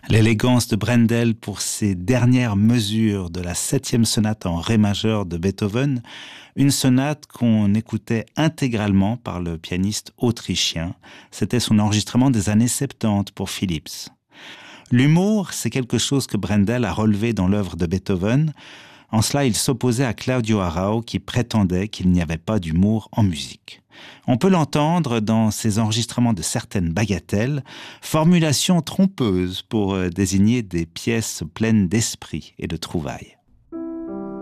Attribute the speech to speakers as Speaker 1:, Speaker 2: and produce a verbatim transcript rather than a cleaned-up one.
Speaker 1: L'élégance de Brendel pour ses dernières mesures de la septième sonate en ré majeur de Beethoven, une sonate qu'on écoutait intégralement par le pianiste autrichien. C'était son enregistrement des années soixante-dix pour Philips. L'humour, c'est quelque chose que Brendel a relevé dans l'œuvre de Beethoven. En cela, il s'opposait à Claudio Arrau qui prétendait qu'il n'y avait pas d'humour en musique. On peut l'entendre dans ses enregistrements de certaines bagatelles, formulation trompeuse pour désigner des pièces pleines d'esprit et de trouvailles.